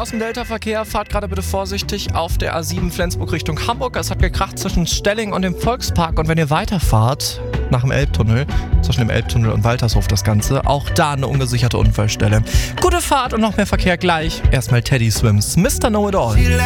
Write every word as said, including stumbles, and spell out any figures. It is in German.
Straßendelta-Verkehr. Fahrt gerade bitte vorsichtig auf der A sieben Flensburg Richtung Hamburg. Es hat gekracht zwischen Stelling und dem Volkspark. Und wenn ihr weiterfahrt, nach dem Elbtunnel, zwischen dem Elbtunnel und Waltershof das Ganze, auch da eine ungesicherte Unfallstelle. Gute Fahrt und noch mehr Verkehr gleich. Erstmal Teddy Swims, Mister Know It All.